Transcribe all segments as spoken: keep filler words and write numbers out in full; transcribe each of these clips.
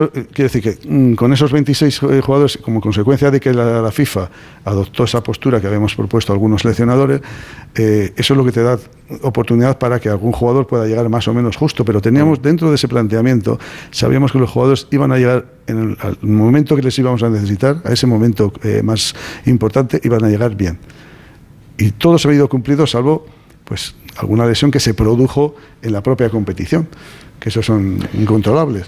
Quiero decir que mmm, con esos veintiséis jugadores, como consecuencia de que la, la FIFA adoptó esa postura que habíamos propuesto algunos seleccionadores, eh, eso es lo que te da oportunidad para que algún jugador pueda llegar más o menos justo, pero teníamos dentro de ese planteamiento, sabíamos que los jugadores iban a llegar en el, al momento que les íbamos a necesitar, a ese momento eh, más importante, iban a llegar bien. Y todo se ha ido cumplido, salvo pues alguna lesión que se produjo en la propia competición, que esos son incontrolables.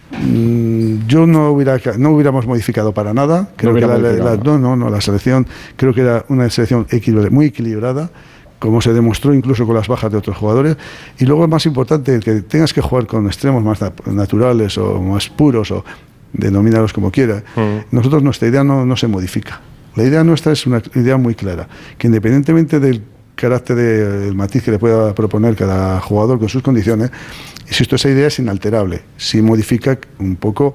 Yo no hubiera no hubiéramos modificado para nada. Creo no que la, la, no, no, no, la selección creo que era una selección equilibrada, muy equilibrada, como se demostró incluso con las bajas de otros jugadores. Y luego es más importante que tengas que jugar con extremos más naturales o más puros, o denomínarlos como quieras. Mm. Nosotros nuestra idea no, no se modifica. La idea nuestra es una idea muy clara, que independientemente del carácter del matiz que le pueda proponer cada jugador con sus condiciones, insisto, esa idea es inalterable. Sí modifica un poco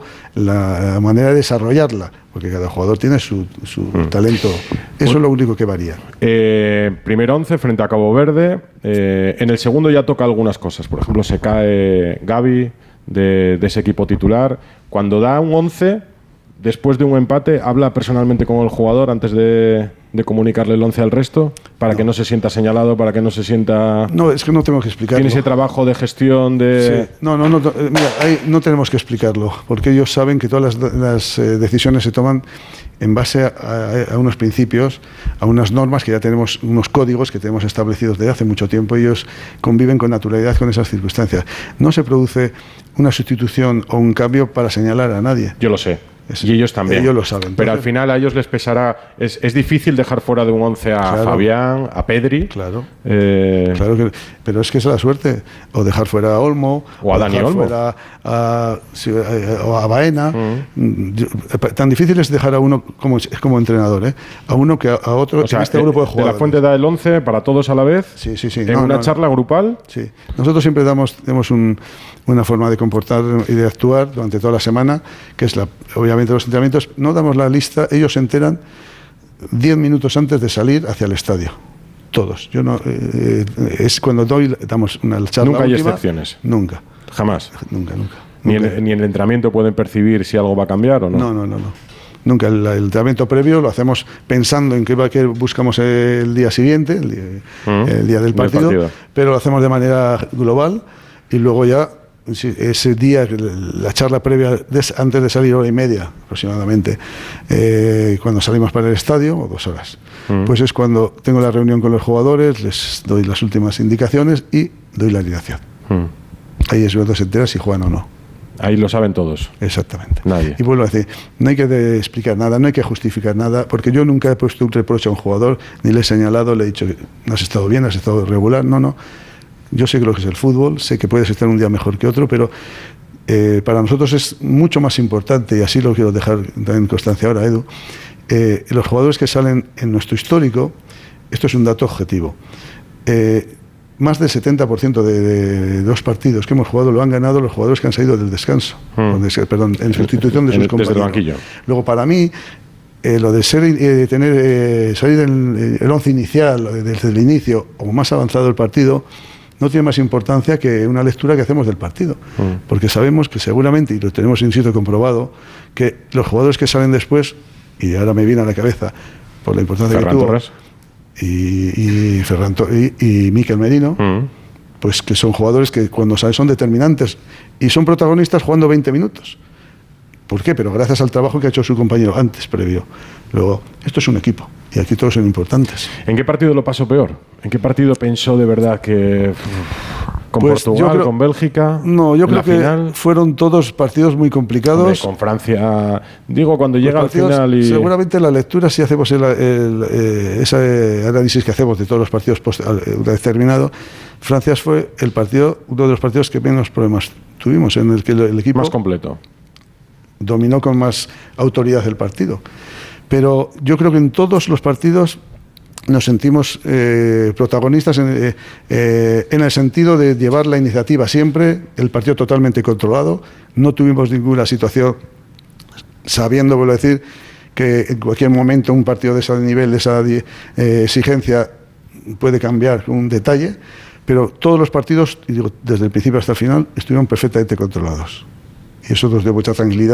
la manera de desarrollarla, porque cada jugador tiene su, su mm. talento. Eso es lo único que varía. Eh, primer once frente a Cabo Verde. Eh, en el segundo ya toca algunas cosas. Por ejemplo, se cae Gavi de, de ese equipo titular. Cuando da un once, después de un empate, ¿habla personalmente con el jugador antes de, de comunicarle el once al resto? Para no. que no se sienta señalado, para que no se sienta... No, es que no tengo que explicarlo. ¿Tiene ese trabajo de gestión de...? Sí. No, no, no, mira, ahí no tenemos que explicarlo, porque ellos saben que todas las, las eh, decisiones se toman en base a, a, a unos principios, a unas normas que ya tenemos, unos códigos que tenemos establecidos desde hace mucho tiempo. Ellos conviven con naturalidad con esas circunstancias. No se produce una sustitución o un cambio para señalar a nadie. Yo lo sé. Es, y ellos también. Ellos lo saben. Pero al final a ellos les pesará... Es, es difícil dejar fuera de un once a claro, Fabián, a Pedri. Claro. Eh, claro que, pero es que es la suerte. O dejar fuera a Olmo. O a o Dani Olmo. Fuera a, o a Baena. Uh-huh. Tan difícil es dejar a uno como, como entrenador, ¿eh? A uno que a, a otro o sea, en este grupo de jugadores. De la Fuente da el once para todos a la vez. Sí, sí, sí. En no, una no, charla grupal. Sí. Nosotros siempre damos, damos un, una forma de comportar y de actuar durante toda la semana, que es la, obviamente los entrenamientos. No damos la lista, ellos se enteran diez minutos antes de salir hacia el estadio. Todos. Yo no, eh, es cuando doy, damos una charla. Nunca hay última, excepciones. Nunca. Jamás. Nunca, nunca. Ni, nunca. En, ni en el entrenamiento pueden percibir si algo va a cambiar o no. No, no, no, no. Nunca. El, el entrenamiento previo lo hacemos pensando en qué va que buscamos el día siguiente, el día, uh-huh. el día del partido, partido, pero lo hacemos de manera global y luego ya ese día, la charla previa antes de salir, hora y media aproximadamente, eh, cuando salimos para el estadio, o dos horas, mm. pues es cuando tengo la reunión con los jugadores, les doy las últimas indicaciones y doy la alineación. Mm. Ahí es cuando se entera si juegan o no. Ahí lo saben todos. Exactamente. Nadie. Y vuelvo a decir, no hay que de explicar nada, no hay que justificar nada, porque yo nunca he puesto un reproche a un jugador, ni le he señalado, le he dicho, no has estado bien, has estado regular, no, no. Yo sé que lo que es el fútbol, sé que puedes estar un día mejor que otro, pero eh, para nosotros es mucho más importante, y así lo quiero dejar en constancia ahora, Edu, eh, los jugadores que salen en nuestro histórico, esto es un dato objetivo, eh, más del setenta por ciento de, de los partidos que hemos jugado lo han ganado los jugadores que han salido del descanso, hmm. de, perdón, en sustitución de sus compañeros. Desde el banquillo. Luego, para mí, Eh, lo de ser eh, tener eh, salir el, el once inicial desde el inicio o más avanzado el partido no tiene más importancia que una lectura que hacemos del partido, mm. porque sabemos que seguramente, y lo tenemos insisto comprobado, que los jugadores que salen después, y ahora me viene a la cabeza por la importancia Ferran que tuvo Torres. y, y, Ferran y, y Mikel Merino, mm. pues que son jugadores que cuando salen son determinantes y son protagonistas jugando veinte minutos. ¿Por qué? Pero gracias al trabajo que ha hecho su compañero antes, previo. Luego, esto es un equipo y aquí todos son importantes. ¿En qué partido lo pasó peor? ¿En qué partido pensó de verdad que uff, con pues Portugal, creo, con Bélgica? No, yo creo que final, fueron todos partidos muy complicados. Hombre, con Francia, digo, cuando llega al final y... Seguramente la lectura, si hacemos el, el, el, ese análisis que hacemos de todos los partidos post, una vez terminado, Francia fue el partido, uno de los partidos que menos problemas tuvimos, en el que el, el equipo... Más completo. Dominó con más autoridad el partido. Pero yo creo que en todos los partidos nos sentimos eh, protagonistas en, eh, en el sentido de llevar la iniciativa siempre, el partido totalmente controlado, no tuvimos ninguna situación, sabiendo, vuelvo a decir, que en cualquier momento un partido de ese nivel, de esa eh, exigencia, puede cambiar un detalle, pero todos los partidos, y digo, desde el principio hasta el final, estuvieron perfectamente controlados. y eso nos da mucha tranquilidad.